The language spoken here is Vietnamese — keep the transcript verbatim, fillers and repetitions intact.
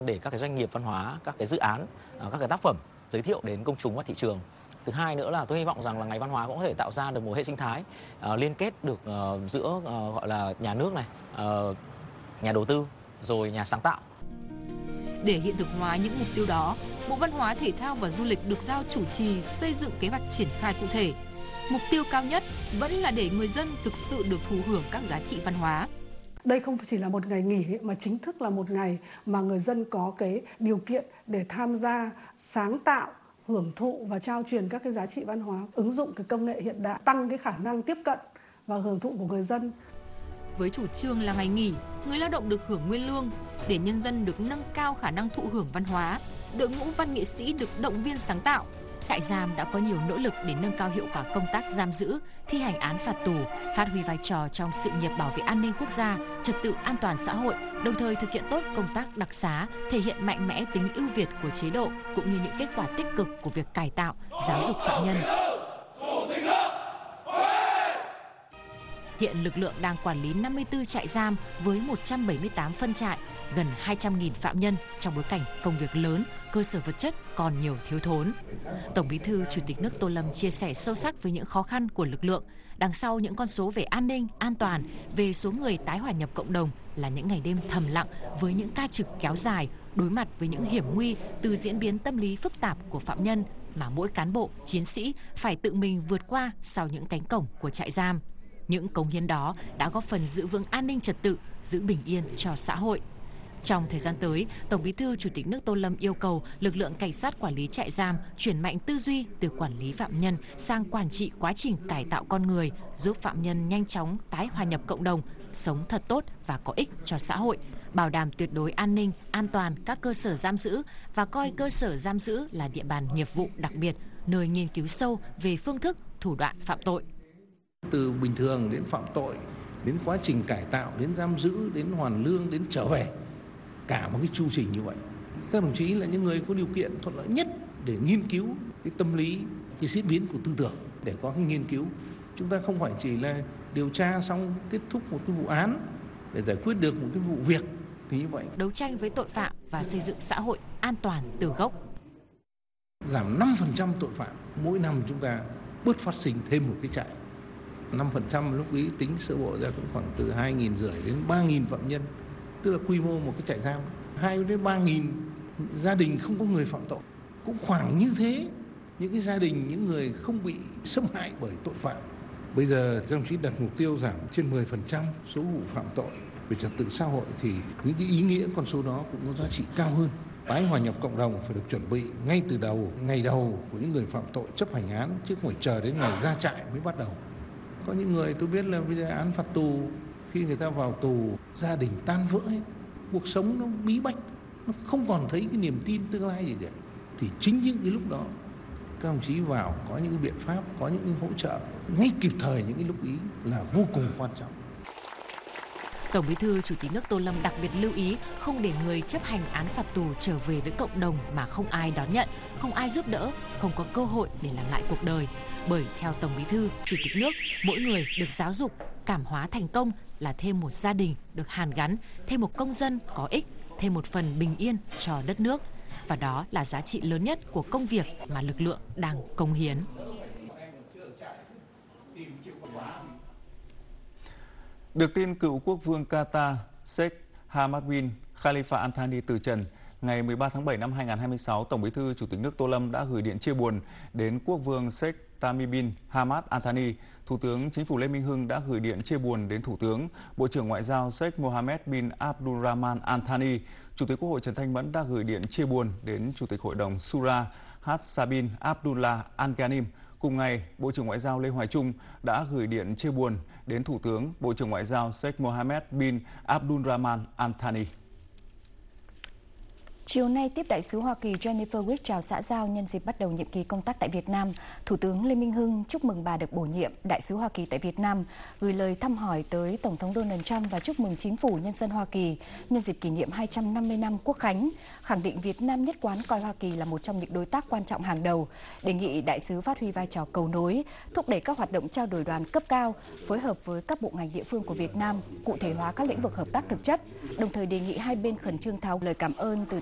Để các cái doanh nghiệp văn hóa, các cái dự án, các cái tác phẩm giới thiệu đến công chúng và thị trường. Thứ hai nữa là tôi hy vọng rằng là Ngày Văn hóa cũng có thể tạo ra được một hệ sinh thái uh, liên kết được uh, giữa uh, gọi là nhà nước này, uh, nhà đầu tư, rồi nhà sáng tạo. Để hiện thực hóa những mục tiêu đó, Bộ Văn hóa, Thể thao và Du lịch được giao chủ trì xây dựng kế hoạch triển khai cụ thể. Mục tiêu cao nhất vẫn là để người dân thực sự được thụ hưởng các giá trị văn hóa. Đây không chỉ là một ngày nghỉ mà chính thức là một ngày mà người dân có cái điều kiện để tham gia sáng tạo, hưởng thụ và trao truyền các cái giá trị văn hóa, ứng dụng cái công nghệ hiện đại, tăng cái khả năng tiếp cận và hưởng thụ của người dân. Với chủ trương là ngày nghỉ, người lao động được hưởng nguyên lương, để nhân dân được nâng cao khả năng thụ hưởng văn hóa, đội ngũ văn nghệ sĩ được động viên sáng tạo. Trại giam đã có nhiều nỗ lực để nâng cao hiệu quả công tác giam giữ, thi hành án phạt tù, phát huy vai trò trong sự nghiệp bảo vệ an ninh quốc gia, trật tự an toàn xã hội, đồng thời thực hiện tốt công tác đặc xá, thể hiện mạnh mẽ tính ưu việt của chế độ cũng như những kết quả tích cực của việc cải tạo, giáo dục phạm nhân. Hiện lực lượng đang quản lý năm mươi tư trại giam với một trăm bảy mươi tám phân trại, gần hai trăm nghìn phạm nhân trong bối cảnh công việc lớn, cơ sở vật chất còn nhiều thiếu thốn. Tổng Bí thư Chủ tịch nước Tô Lâm chia sẻ sâu sắc với những khó khăn của lực lượng. Đằng sau những con số về an ninh, an toàn, về số người tái hòa nhập cộng đồng là những ngày đêm thầm lặng với những ca trực kéo dài, đối mặt với những hiểm nguy từ diễn biến tâm lý phức tạp của phạm nhân mà mỗi cán bộ, chiến sĩ phải tự mình vượt qua sau những cánh cổng của trại giam. Những cống hiến đó đã góp phần giữ vững an ninh trật tự, giữ bình yên cho xã hội. Trong thời gian tới, Tổng Bí thư Chủ tịch nước Tô Lâm yêu cầu lực lượng cảnh sát quản lý trại giam chuyển mạnh tư duy từ quản lý phạm nhân sang quản trị quá trình cải tạo con người, giúp phạm nhân nhanh chóng tái hòa nhập cộng đồng, sống thật tốt và có ích cho xã hội, bảo đảm tuyệt đối an ninh, an toàn các cơ sở giam giữ và coi cơ sở giam giữ là địa bàn nghiệp vụ đặc biệt, nơi nghiên cứu sâu về phương thức, thủ đoạn phạm tội. Từ bình thường đến phạm tội, đến quá trình cải tạo, đến giam giữ, đến hoàn lương, đến trở về, cả một cái chu trình như vậy. Các đồng chí là những người có điều kiện thuận lợi nhất để nghiên cứu cái tâm lý, cái diễn biến của tư tưởng, để có cái nghiên cứu. Chúng ta không phải chỉ là điều tra xong kết thúc một cái vụ án để giải quyết được một cái vụ việc thì như vậy. Đấu tranh với tội phạm và xây dựng xã hội an toàn từ gốc. Giảm năm phần trăm tội phạm, mỗi năm chúng ta bớt phát sinh thêm một cái trại. năm phần trăm lúc ý tính sơ bộ ra cũng khoảng từ hai nghìn rưỡi đến ba nghìn phạm nhân, tức là quy mô một cái trại giam. hai đến ba nghìn gia đình không có người phạm tội, cũng khoảng như thế. Những cái gia đình, những người không bị xâm hại bởi tội phạm. Bây giờ các đồng chí đặt mục tiêu giảm trên mười phần trăm số vụ phạm tội về trật tự xã hội thì những cái ý nghĩa con số đó cũng có giá trị cao hơn. Tái hòa nhập cộng đồng phải được chuẩn bị ngay từ đầu, ngày đầu của những người phạm tội chấp hành án, chứ không phải chờ đến ngày ra trại mới bắt đầu. Có những người tôi biết là bây giờ án phạt tù, khi người ta vào tù, gia đình tan vỡ hết, cuộc sống nó bí bách, nó không còn thấy cái niềm tin tương lai gì cả. Thì chính những cái lúc đó, các đồng chí vào có những cái biện pháp, có những cái hỗ trợ ngay kịp thời những cái lúc ý là vô cùng quan trọng. Tổng Bí thư Chủ tịch nước Tô Lâm đặc biệt lưu ý không để người chấp hành án phạt tù trở về với cộng đồng mà không ai đón nhận, không ai giúp đỡ, không có cơ hội để làm lại cuộc đời. Bởi theo Tổng Bí thư Chủ tịch nước, mỗi người được giáo dục, cảm hóa thành công là thêm một gia đình được hàn gắn, thêm một công dân có ích, thêm một phần bình yên cho đất nước. Và đó là giá trị lớn nhất của công việc mà lực lượng đang cống hiến. Được tin cựu quốc vương Qatar Sheikh Hamad bin Khalifa Al Thani từ trần, ngày mười ba tháng bảy năm hai nghìn không trăm hai mươi sáu, Tổng Bí thư Chủ tịch nước Tô Lâm đã gửi điện chia buồn đến quốc vương Sheikh Tamim bin Hamad Al Thani. Thủ tướng Chính phủ Lê Minh Hưng đã gửi điện chia buồn đến Thủ tướng, Bộ trưởng Ngoại giao Sheikh Mohammed bin Abdulrahman Al Thani. Chủ tịch Quốc hội Trần Thanh Mẫn đã gửi điện chia buồn đến Chủ tịch Hội đồng Shura Haj Sabin Abdullah Al Ghanim. Cùng ngày, Bộ trưởng Ngoại giao Lê Hoài Trung đã gửi điện chia buồn đến Thủ tướng, Bộ trưởng Ngoại giao Sheikh Mohammed bin Abdulrahman Al Thani. Chiều nay, tiếp đại sứ Hoa Kỳ Jennifer Wick chào xã giao nhân dịp bắt đầu nhiệm kỳ công tác tại Việt Nam. Thủ tướng Lê Minh Hưng chúc mừng bà được bổ nhiệm đại sứ Hoa Kỳ tại Việt Nam, gửi lời thăm hỏi tới Tổng thống Donald Trump và chúc mừng chính phủ nhân dân Hoa Kỳ nhân dịp kỷ niệm hai trăm năm mươi năm Quốc khánh, khẳng định Việt Nam nhất quán coi Hoa Kỳ là một trong những đối tác quan trọng hàng đầu, đề nghị đại sứ phát huy vai trò cầu nối, thúc đẩy các hoạt động trao đổi đoàn cấp cao, phối hợp với các bộ ngành địa phương của Việt Nam, cụ thể hóa các lĩnh vực hợp tác thực chất, đồng thời đề nghị hai bên khẩn trương tháo lời cảm ơn từ